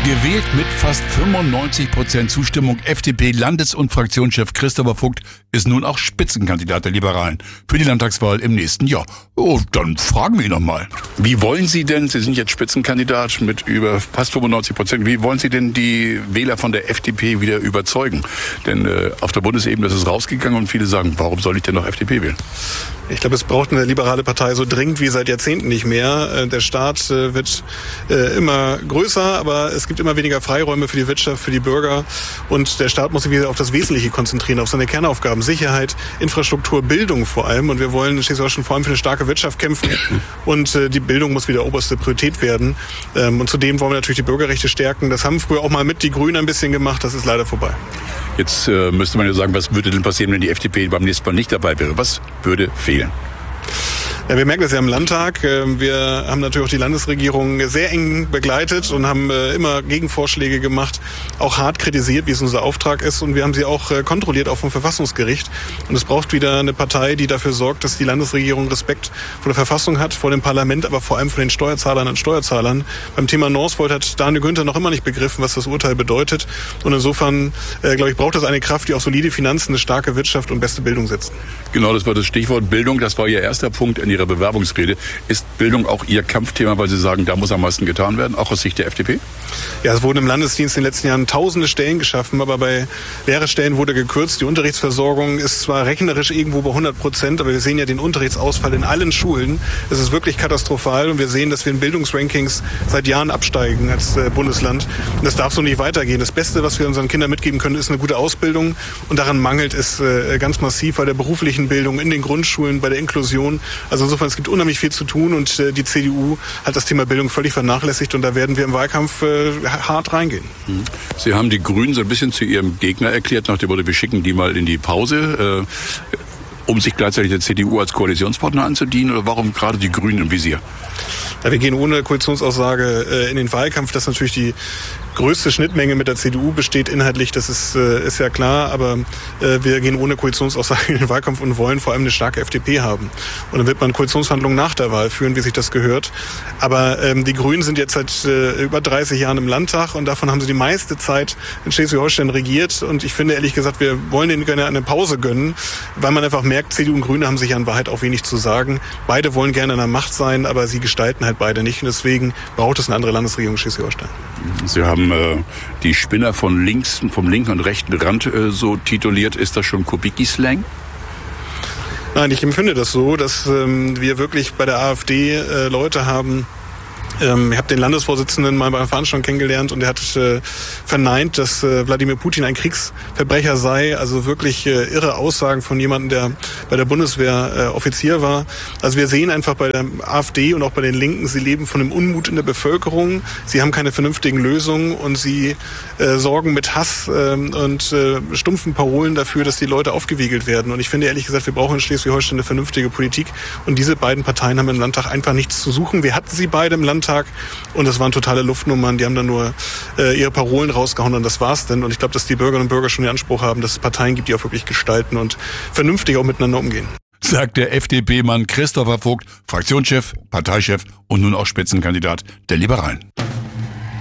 Gewählt mit fast 95% Zustimmung, FDP-Landes- und Fraktionschef Christopher Vogt ist nun auch Spitzenkandidat der Liberalen für die Landtagswahl im nächsten Jahr. Oh, dann fragen wir ihn nochmal. Wie wollen Sie denn, Sie sind jetzt Spitzenkandidat mit über fast 95%, wie wollen Sie denn die Wähler von der FDP wieder überzeugen? Denn auf der Bundesebene ist es rausgegangen und viele sagen, warum soll ich denn noch FDP wählen? Ich glaube, es braucht eine liberale Partei so dringend wie seit Jahrzehnten nicht mehr. Der Staat wird immer größer, aber es gibt immer weniger Freiräume für die Wirtschaft, für die Bürger. Und der Staat muss sich wieder auf das Wesentliche konzentrieren, auf seine Kernaufgaben. Sicherheit, Infrastruktur, Bildung vor allem. Und wir wollen in Schleswig-Holstein vor allem für eine starke Wirtschaft kämpfen. Und die Bildung muss wieder oberste Priorität werden. Und zudem wollen wir natürlich die Bürgerrechte stärken. Das haben früher auch mal mit die Grünen ein bisschen gemacht. Das ist leider vorbei. Jetzt müsste man ja sagen, was würde denn passieren, wenn die FDP beim nächsten Mal nicht dabei wäre? Was würde fehlen? Ja, wir merken das ja im Landtag. Wir haben natürlich auch die Landesregierung sehr eng begleitet und haben immer Gegenvorschläge gemacht, auch hart kritisiert, wie es unser Auftrag ist. Und wir haben sie auch kontrolliert, auch vom Verfassungsgericht. Und es braucht wieder eine Partei, die dafür sorgt, dass die Landesregierung Respekt vor der Verfassung hat, vor dem Parlament, aber vor allem vor den Steuerzahlern und Steuerzahlern. Beim Thema Northvolt hat Daniel Günther noch immer nicht begriffen, was das Urteil bedeutet. Und insofern, glaube ich, braucht es eine Kraft, die auf solide Finanzen, eine starke Wirtschaft und beste Bildung setzt. Genau, das war das Stichwort Bildung. Das war Ihr erster Punkt in Ihrer Bewerbungsrede. Ist Bildung auch Ihr Kampfthema, weil Sie sagen, da muss am meisten getan werden, auch aus Sicht der FDP? Ja, es wurden im Landesdienst in den letzten Jahren tausende Stellen geschaffen, aber bei Lehrerstellen wurde gekürzt. Die Unterrichtsversorgung ist zwar rechnerisch irgendwo bei 100%, aber wir sehen ja den Unterrichtsausfall in allen Schulen. Es ist wirklich katastrophal und wir sehen, dass wir in Bildungsrankings seit Jahren absteigen als Bundesland. Und das darf so nicht weitergehen. Das Beste, was wir unseren Kindern mitgeben können, ist eine gute Ausbildung und daran mangelt es ganz massiv bei der beruflichen Bildung, in den Grundschulen, bei der Inklusion. Also insofern, es gibt unheimlich viel zu tun und die CDU hat das Thema Bildung völlig vernachlässigt und da werden wir im Wahlkampf hart reingehen. Sie haben die Grünen so ein bisschen zu Ihrem Gegner erklärt, nach dem Motto, wir schicken die mal in die Pause, um sich gleichzeitig der CDU als Koalitionspartner anzudienen, oder warum gerade die Grünen im Visier? Ja, wir gehen ohne Koalitionsaussage in den Wahlkampf, dass natürlich die größte Schnittmenge mit der CDU besteht inhaltlich, das ist ja klar, aber wir gehen ohne Koalitionsaussage in den Wahlkampf und wollen vor allem eine starke FDP haben. Und dann wird man Koalitionsverhandlungen nach der Wahl führen, wie sich das gehört. Aber die Grünen sind jetzt seit über 30 Jahren im Landtag und davon haben sie die meiste Zeit in Schleswig-Holstein regiert. Und ich finde ehrlich gesagt, wir wollen denen gerne eine Pause gönnen, weil man einfach merkt, CDU und Grüne haben sich ja in Wahrheit auch wenig zu sagen. Beide wollen gerne an der Macht sein, aber sie gestalten halt beide nicht. Und deswegen braucht es eine andere Landesregierung in Schleswig-Holstein. Sie haben die Spinner vom linken und rechten Rand so tituliert. Ist das schon Kubicki-Slang? Nein, ich empfinde das so, dass wir wirklich bei der AfD Leute haben. Ich habe den Landesvorsitzenden mal bei einer Veranstaltung kennengelernt und er hat verneint, dass Wladimir Putin ein Kriegsverbrecher sei. Also wirklich irre Aussagen von jemandem, der bei der Bundeswehr Offizier war. Also wir sehen einfach bei der AfD und auch bei den Linken, sie leben von dem Unmut in der Bevölkerung. Sie haben keine vernünftigen Lösungen und sie sorgen mit Hass und stumpfen Parolen dafür, dass die Leute aufgewiegelt werden. Und ich finde ehrlich gesagt, wir brauchen in Schleswig-Holstein eine vernünftige Politik. Und diese beiden Parteien haben im Landtag einfach nichts zu suchen. Wir hatten sie beide im Landtag. Und das waren totale Luftnummern. Die haben dann nur ihre Parolen rausgehauen und das war's denn. Und ich glaube, dass die Bürgerinnen und Bürger schon den Anspruch haben, dass es Parteien gibt, die auch wirklich gestalten und vernünftig auch miteinander umgehen. Sagt der FDP-Mann Christopher Vogt, Fraktionschef, Parteichef und nun auch Spitzenkandidat der Liberalen.